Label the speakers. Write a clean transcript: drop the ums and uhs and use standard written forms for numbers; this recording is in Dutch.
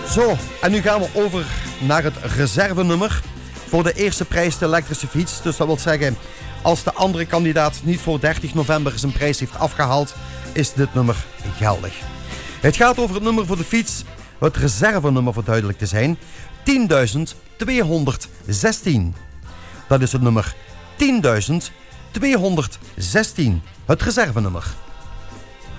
Speaker 1: Zo, en nu gaan we over naar het reservenummer voor de eerste prijs de elektrische fiets. Dus dat wil zeggen, als de andere kandidaat niet voor 30 november zijn prijs heeft afgehaald, is dit nummer geldig. Het gaat over het nummer voor de fiets, het reservenummer voor duidelijk te zijn, 10.216. Dat is het nummer 10.216, het reservenummer.